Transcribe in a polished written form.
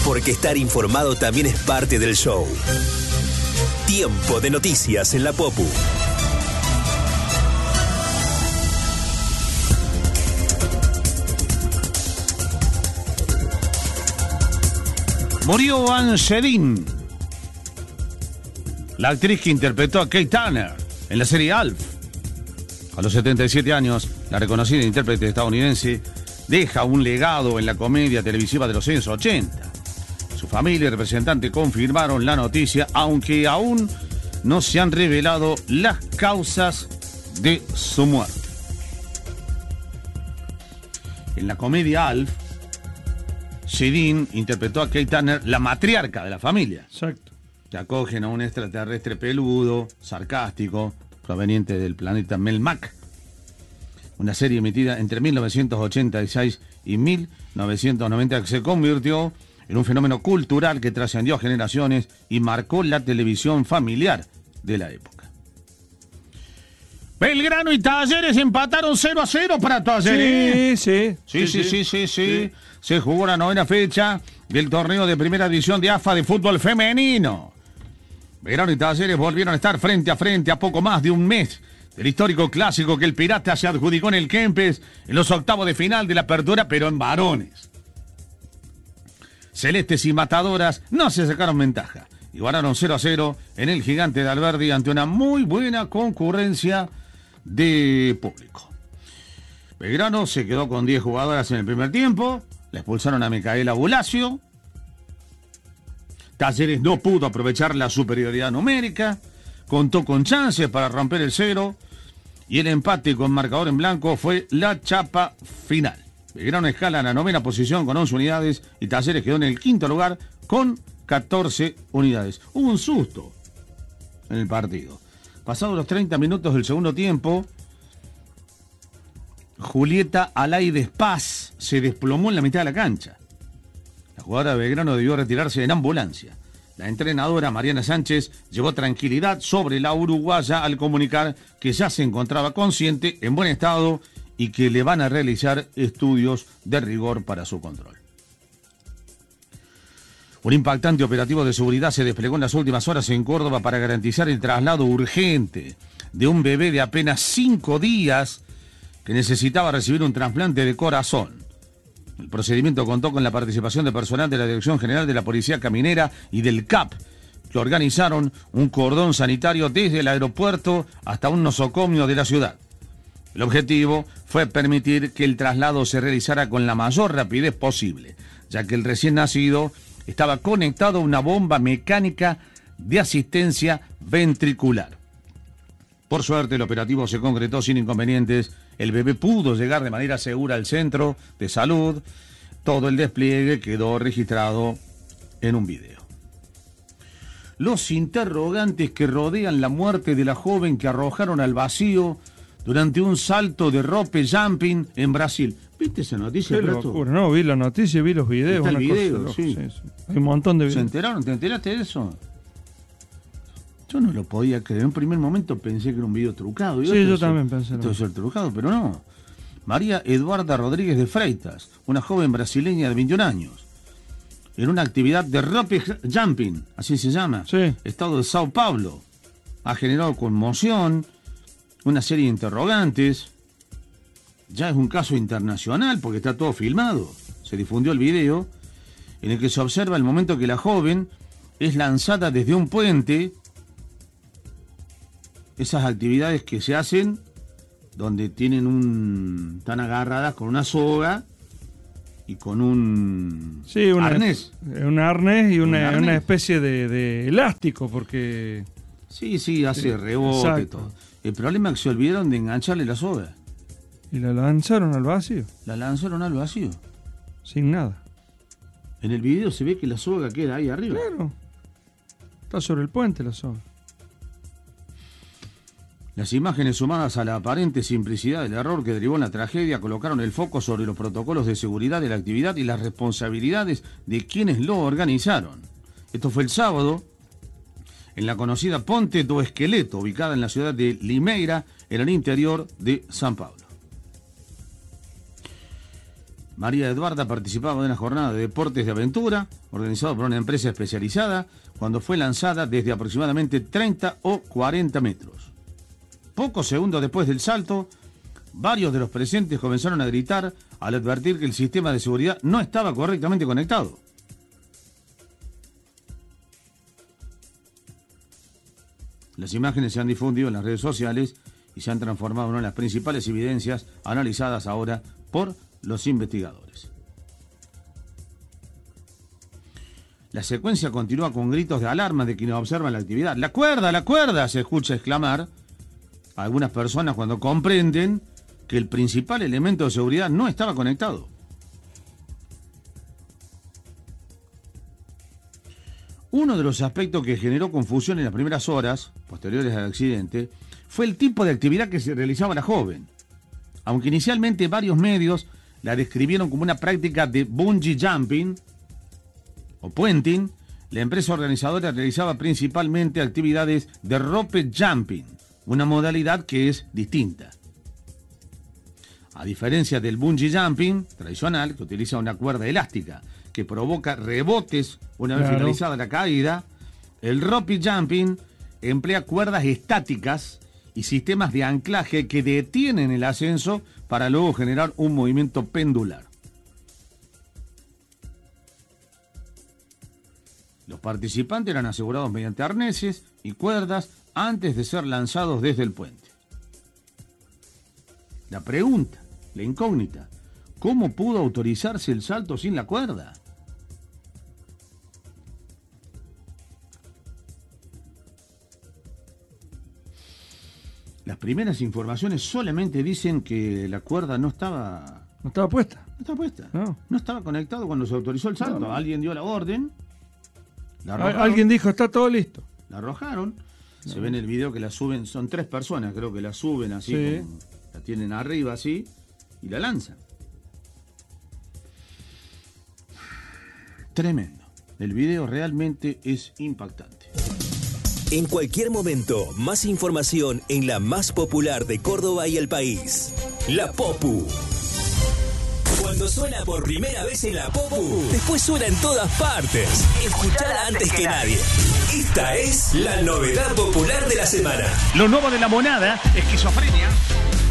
Porque estar informado también es parte del show. Tiempo de noticias en la Popu. Murió Ann Shedin, la actriz que interpretó a Kate Turner en la serie Alf. A los 77 años, la reconocida intérprete estadounidense deja un legado en la comedia televisiva de los años 80. Su familia y representante confirmaron la noticia, aunque aún no se han revelado las causas de su muerte. En la comedia Alf, Shedin interpretó a Kate Turner, la matriarca de la familia. Exacto. Que acogen a un extraterrestre peludo, sarcástico, proveniente del planeta Melmac. Una serie emitida entre 1986 y 1990 que se convirtió en un fenómeno cultural que trascendió generaciones y marcó la televisión familiar de la época. Belgrano y Talleres empataron 0-0 para Talleres. Sí. Se jugó la 9ª fecha del torneo de primera división de AFA de fútbol femenino. Belgrano y Talleres volvieron a estar frente a poco más de un mes del histórico clásico que el Pirata se adjudicó en el Kempes en los octavos de final de la apertura, pero en varones. Celestes y Matadoras no se sacaron ventaja y ganaron 0-0 en el Gigante de Alberdi ante una muy buena concurrencia de público. Belgrano se quedó con 10 jugadoras en el primer tiempo, le expulsaron a Micaela Bulacio. Talleres no pudo aprovechar la superioridad numérica, contó con chances para romper el cero y el empate con marcador en blanco fue la chapa final. Belgrano escala en la 9ª posición con 11 unidades y Talleres quedó en el 5º lugar con 14 unidades. Hubo un susto en el partido. Pasados los 30 minutos del segundo tiempo, Julieta Alaides Paz se desplomó en la mitad de la cancha. La jugadora de Belgrano debió retirarse en ambulancia. La entrenadora Mariana Sánchez llevó tranquilidad sobre la uruguaya al comunicar que ya se encontraba consciente, en buen estado y que le van a realizar estudios de rigor para su control. Un impactante operativo de seguridad se desplegó en las últimas horas en Córdoba para garantizar el traslado urgente de un bebé de apenas 5 días que necesitaba recibir un trasplante de corazón. El procedimiento contó con la participación de personal de la Dirección General de la Policía Caminera y del CAP, que organizaron un cordón sanitario desde el aeropuerto hasta un nosocomio de la ciudad. El objetivo fue permitir que el traslado se realizara con la mayor rapidez posible, ya que el recién nacido estaba conectado a una bomba mecánica de asistencia ventricular. Por suerte, el operativo se concretó sin inconvenientes. El bebé pudo llegar de manera segura al centro de salud. Todo el despliegue quedó registrado en un video. Los interrogantes que rodean la muerte de la joven que arrojaron al vacío durante un salto de rope jumping en Brasil. ¿Viste esa noticia? Qué locura. No, vi la noticia, vi los videos. Está el video, sí. Hay un montón de videos. ¿Se enteraron? ¿Te enteraste de eso? Yo no lo podía creer. En un primer momento pensé que era un video trucado. Sí, yo también pensé. Esto es ser trucado, pero no. María Eduarda Rodríguez de Freitas, una joven brasileña de 21 años, en una actividad de rope jumping, así se llama, sí. Estado de Sao Paulo, ha generado conmoción, una serie de interrogantes. Ya es un caso internacional porque está todo filmado. Se difundió el video en el que se observa el momento que la joven es lanzada desde un puente. Esas actividades que se hacen donde están agarradas con una soga y con un arnés. Un arnés y una especie de elástico, porque... Sí, hace rebote y todo. El problema es que se olvidaron de engancharle la soga. ¿Y la lanzaron al vacío? La lanzaron al vacío. Sin nada. En el video se ve que la soga queda ahí arriba. Claro. Está sobre el puente la soga. Las imágenes sumadas a la aparente simplicidad del error que derivó en la tragedia colocaron el foco sobre los protocolos de seguridad de la actividad y las responsabilidades de quienes lo organizaron. Esto fue el sábado en la conocida Ponte do Esqueleto, ubicada en la ciudad de Limeira, en el interior de San Pablo. María Eduarda participaba de una jornada de deportes de aventura organizado por una empresa especializada cuando fue lanzada desde aproximadamente 30 o 40 metros. Pocos segundos después del salto, varios de los presentes comenzaron a gritar al advertir que el sistema de seguridad no estaba correctamente conectado. Las imágenes se han difundido en las redes sociales y se han transformado en una de las principales evidencias analizadas ahora por los investigadores. La secuencia continúa con gritos de alarma de quienes observan la actividad. ¡La cuerda, la cuerda!, se escucha exclamar a algunas personas cuando comprenden que el principal elemento de seguridad no estaba conectado. Uno de los aspectos que generó confusión en las primeras horas posteriores al accidente fue el tipo de actividad que se realizaba la joven. Aunque inicialmente varios medios la describieron como una práctica de bungee jumping o puenting, la empresa organizadora realizaba principalmente actividades de rope jumping, una modalidad que es distinta. A diferencia del bungee jumping tradicional, que utiliza una cuerda elástica que provoca rebotes una vez finalizada la caída, el rope jumping emplea cuerdas estáticas y sistemas de anclaje que detienen el ascenso para luego generar un movimiento pendular. Los participantes eran asegurados mediante arneses y cuerdas antes de ser lanzados desde el puente. La pregunta, la incógnita, ¿cómo pudo autorizarse el salto sin la cuerda? Las primeras informaciones solamente dicen que la cuerda no estaba puesta. No estaba puesta. No estaba conectado cuando se autorizó el salto. No. Alguien dio la orden. Alguien dijo, está todo listo. La arrojaron. Se ve en el video que la suben, son 3 personas, creo que la suben así, sí, como, la tienen arriba así, y la lanzan. Tremendo. El video realmente es impactante. En cualquier momento, más información en la más popular de Córdoba y el país. La Popu. Cuando suena por primera vez en la Popu, después suena en todas partes. Escuchala antes que nadie. Esta es la novedad popular de la semana. Lo nuevo de La Monada, esquizofrenia.